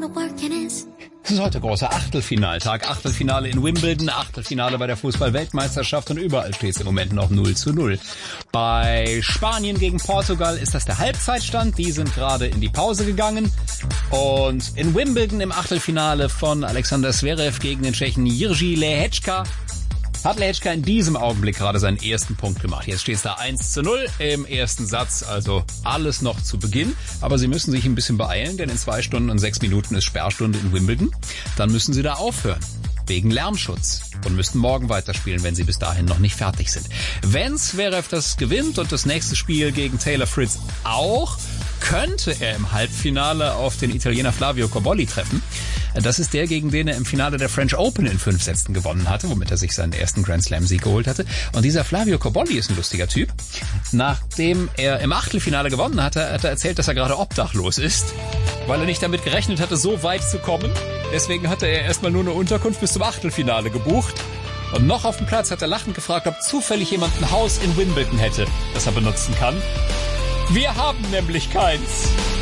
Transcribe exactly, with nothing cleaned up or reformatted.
Es ist heute großer Achtelfinaltag. Achtelfinale in Wimbledon, Achtelfinale bei der Fußball-Weltmeisterschaft und überall steht es im Moment noch null zu null. Bei Spanien gegen Portugal ist das der Halbzeitstand. Die sind gerade in die Pause gegangen. Und in Wimbledon im Achtelfinale von Alexander Zverev gegen den Tschechen Jiří Lehečka hat Lehečka in diesem Augenblick gerade seinen ersten Punkt gemacht. Jetzt steht es da eins zu null im ersten Satz, also alles noch zu Beginn. Aber Sie müssen sich ein bisschen beeilen, denn in zwei Stunden und sechs Minuten ist Sperrstunde in Wimbledon. Dann müssen Sie da aufhören, wegen Lärmschutz, und müssten morgen weiterspielen, wenn Sie bis dahin noch nicht fertig sind. Wenn Zverev das gewinnt und das nächste Spiel gegen Taylor Fritz auch, könnte er im Halbfinale auf den Italiener Flavio Cobolli treffen. Das ist der, gegen den er im Finale der French Open in fünf Sätzen gewonnen hatte, womit er sich seinen ersten Grand Slam-Sieg geholt hatte. Und dieser Flavio Cobolli ist ein lustiger Typ. Nachdem er im Achtelfinale gewonnen hatte, hat er erzählt, dass er gerade obdachlos ist, weil er nicht damit gerechnet hatte, so weit zu kommen. Deswegen hatte er erstmal nur eine Unterkunft bis zum Achtelfinale gebucht. Und noch auf dem Platz hat er lachend gefragt, ob zufällig jemand ein Haus in Wimbledon hätte, das er benutzen kann. Wir haben nämlich keins.